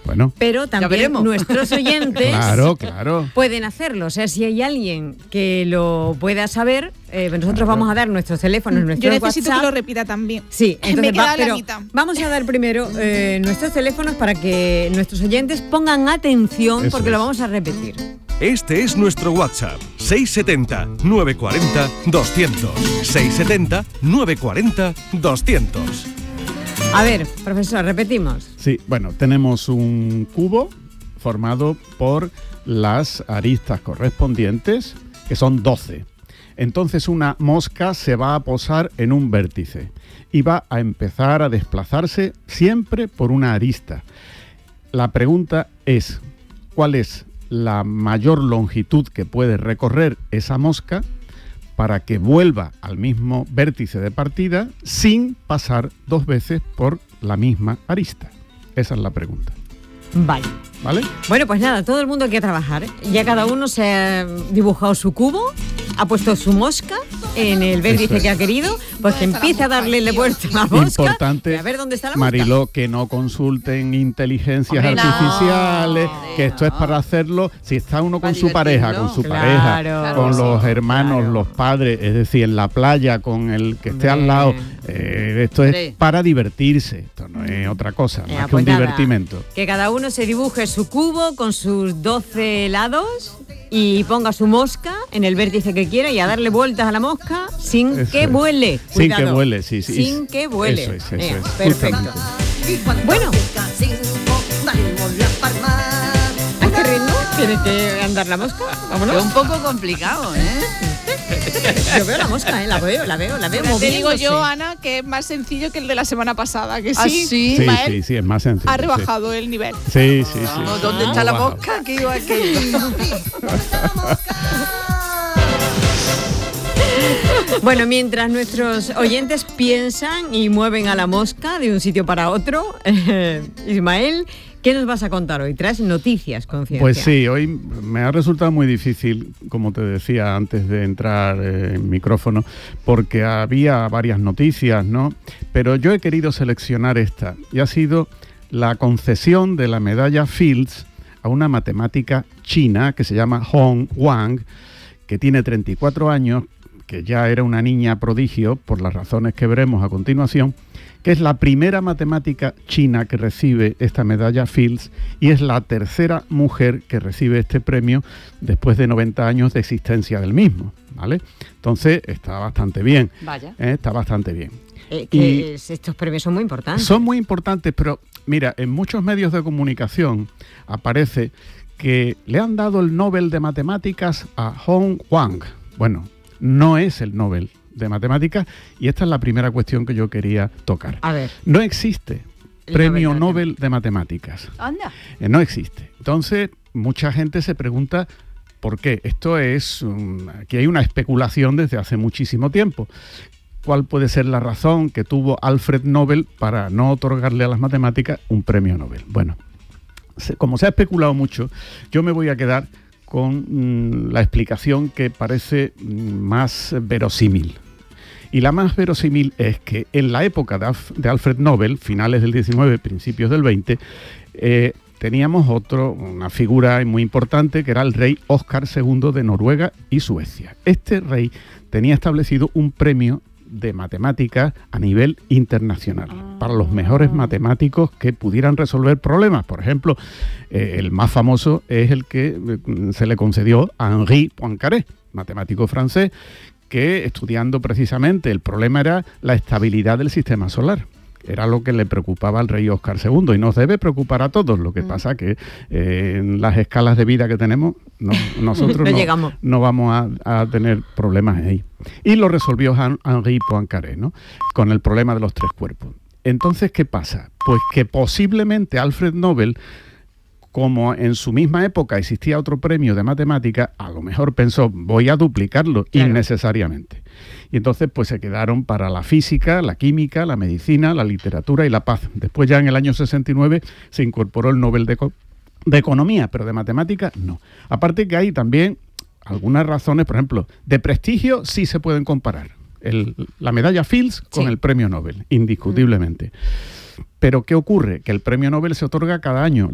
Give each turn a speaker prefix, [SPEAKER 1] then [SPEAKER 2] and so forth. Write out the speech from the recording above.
[SPEAKER 1] Bueno,
[SPEAKER 2] pero también nuestros oyentes
[SPEAKER 1] claro.
[SPEAKER 2] pueden hacerlo. O sea, si hay alguien que lo pueda saber, nosotros vamos a dar nuestros teléfonos, nuestros WhatsApp.
[SPEAKER 3] Yo necesito que lo repita también.
[SPEAKER 2] Sí, entonces
[SPEAKER 3] me queda
[SPEAKER 2] pero
[SPEAKER 3] la mitad.
[SPEAKER 2] Vamos a dar primero nuestros teléfonos para que nuestros oyentes pongan atención,
[SPEAKER 1] Eso
[SPEAKER 2] porque
[SPEAKER 1] es.
[SPEAKER 2] lo vamos a repetir.
[SPEAKER 4] Este es nuestro WhatsApp, 670-940-200. 670-940-200.
[SPEAKER 2] A ver, profesor, repetimos.
[SPEAKER 1] Sí, bueno, tenemos un cubo formado por las aristas correspondientes, que son 12. Entonces una mosca se va a posar en un vértice y va a empezar a desplazarse siempre por una arista. La pregunta es, ¿cuál es la mayor longitud que puede recorrer esa mosca para que vuelva al mismo vértice de partida sin pasar 2 veces por la misma arista? Esa es la pregunta. ¿Vale?
[SPEAKER 2] Bueno, pues nada, todo el mundo hay que trabajar. Ya cada uno se ha dibujado su cubo, ha puesto su mosca en el vértice que ha querido, pues que empiece a darle la vuelta a la mosca.
[SPEAKER 1] Importante,
[SPEAKER 2] y a ver dónde está la mosca.
[SPEAKER 1] Mariló, que no consulten inteligencias artificiales, que esto es para hacerlo si está uno con su pareja, con los hermanos, los padres, es decir, en la playa, con el que esté al lado. Esto es para divertirse, esto no es otra cosa, más que un divertimento.
[SPEAKER 2] Que cada uno se dibuje su cubo con sus 12 lados y ponga su mosca en el vértice que quiera y a darle vueltas a la mosca sin que vuele.
[SPEAKER 1] Sin que vuele, sí.
[SPEAKER 2] Sin que vuele.
[SPEAKER 1] Eso es.
[SPEAKER 2] Perfecto. Bueno. ¿A qué ritmo tiene que andar la mosca? Vámonos.
[SPEAKER 5] Es un poco complicado, ¿eh?
[SPEAKER 2] Yo veo la mosca, la veo moviéndose.
[SPEAKER 3] Te digo yo, Ana, que es más sencillo que el de la semana pasada, que sí.
[SPEAKER 1] Sí, es más sencillo.
[SPEAKER 3] Ha rebajado el nivel.
[SPEAKER 1] Sí.
[SPEAKER 5] ¿Dónde está la mosca? ¿Qué iba aquello?
[SPEAKER 2] Bueno, mientras nuestros oyentes piensan y mueven a la mosca de un sitio para otro, Ismael, ¿qué nos vas a contar hoy? ¿Traes noticias con ciencia?
[SPEAKER 1] Pues sí, hoy me ha resultado muy difícil, como te decía antes de entrar en micrófono, porque había varias noticias, ¿no? Pero yo he querido seleccionar esta, y ha sido la concesión de la medalla Fields a una matemática china que se llama Hong Wang, que tiene 34 años, que ya era una niña prodigio, por las razones que veremos a continuación, que es la primera matemática china que recibe esta medalla Fields y es la tercera mujer que recibe este premio después de 90 años de existencia del mismo, ¿vale? Entonces está bastante bien.
[SPEAKER 5] Vaya.
[SPEAKER 1] Está bastante bien.
[SPEAKER 2] Estos premios son muy importantes.
[SPEAKER 1] Son muy importantes, pero mira, en muchos medios de comunicación aparece que le han dado el Nobel de Matemáticas a Hong Wang. Bueno, no es el Nobel de Matemáticas, y esta es la primera cuestión que yo quería tocar.
[SPEAKER 2] A ver.
[SPEAKER 1] No existe premio Nobel de Matemáticas.
[SPEAKER 5] Anda.
[SPEAKER 1] No existe. Entonces, mucha gente se pregunta por qué. Esto es... aquí hay una especulación desde hace muchísimo tiempo. ¿Cuál puede ser la razón que tuvo Alfred Nobel para no otorgarle a las matemáticas un premio Nobel? Bueno, como se ha especulado mucho, yo me voy a quedar con la explicación que parece más verosímil. Y la más verosímil es que en la época de Alfred Nobel, finales del 19, principios del 20, teníamos una figura muy importante que era el rey Óscar II de Noruega y Suecia. Este rey tenía establecido un premio de matemáticas a nivel internacional para los mejores matemáticos que pudieran resolver problemas. Por ejemplo, el más famoso es el que se le concedió a Henri Poincaré, matemático francés, que estudiando precisamente el problema era la estabilidad del sistema solar. Era lo que le preocupaba al rey Óscar II y nos debe preocupar a todos. Lo que pasa que en las escalas de vida que tenemos, nosotros no vamos a tener problemas ahí. Y lo resolvió Henri Poincaré, ¿no? Con el problema de los 3 cuerpos. Entonces, ¿qué pasa? Pues que posiblemente Alfred Nobel, como en su misma época existía otro premio de matemática, a lo mejor pensó, voy a duplicarlo innecesariamente. Y entonces pues se quedaron para la física, la química, la medicina, la literatura y la paz. Después ya en el año 69 se incorporó el Nobel de Economía, pero de matemáticas no. Aparte que hay también algunas razones, por ejemplo, de prestigio sí se pueden comparar. La medalla Fields con el premio Nobel, indiscutiblemente. Pero ¿qué ocurre? Que el premio Nobel se otorga cada año.